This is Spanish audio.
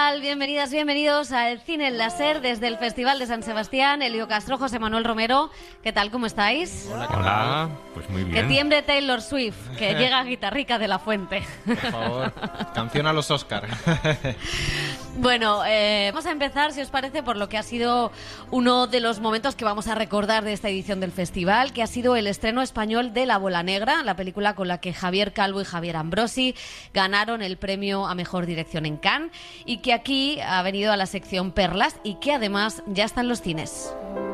tal? Bienvenidas, bienvenidos al Cine en la SER desde el Festival de San Sebastián. Elio Castro, José Manuel Romero. ¿Qué tal? ¿Cómo estáis? Hola, pues muy bien. Que tiemble Taylor Swift, que llega Guitarrica de la Fuente. Por favor, canción a los Oscar. Bueno, vamos a empezar, si os parece, por lo que ha sido uno de los momentos que vamos a recordar de esta edición del festival, que ha sido el estreno español de La Bola Negra, la película con la que Javier Calvo y Javier Ambrosi ganaron el premio a Mejor Dirección en Cannes y que aquí ha venido a la sección Perlas y que además ya está en los cines.